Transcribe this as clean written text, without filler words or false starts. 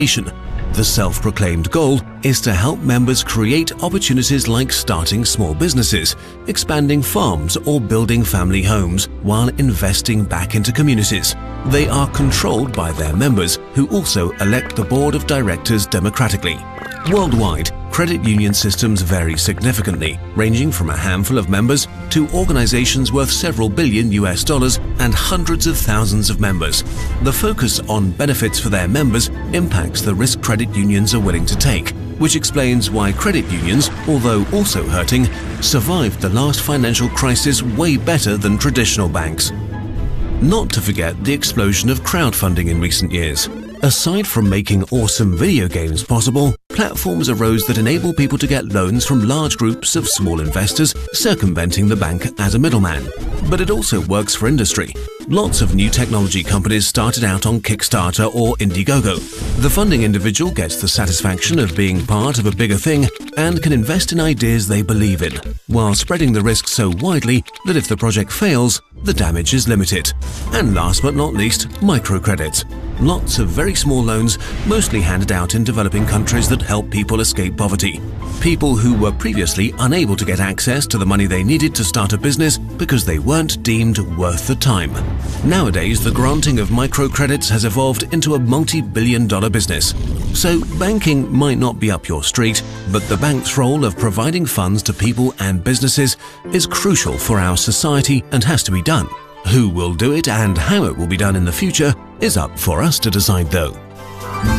The self-proclaimed goal is to help members create opportunities like starting small businesses, expanding farms, or building family homes while investing back into communities. They are controlled by their members, who also elect the board of directors democratically. Worldwide, credit union systems vary significantly, ranging from a handful of members to organizations worth several billion US and hundreds of thousands of members. The focus on benefits for their members impacts the risk credit unions are willing to take, which explains why credit unions, although also hurting, survived the last financial crisis way better than traditional banks. Not to forget the explosion of crowdfunding in recent years. Aside from making awesome video games possible, platforms arose that enable people to get loans from large groups of small investors, circumventing the bank as a middleman. But it also works for industry. Lots of new technology companies started out on Kickstarter or Indiegogo. The funding individual gets the satisfaction of being part of a bigger thing and can invest in ideas they believe in, while spreading the risk so widely that if the project fails, the damage is limited. And last but not least, microcredit. Lots of very small loans, mostly handed out in developing countries that help people escape poverty. People who were previously unable to get access to the money they needed to start a business because they weren't deemed worth the time. Nowadays, the granting of microcredits has evolved into a multi-billion-dollar business. So banking might not be up your street, but the bank's role of providing funds to people and businesses is crucial for our society and has to be done. Who will do it and how it will be done in the future is up for us to decide though.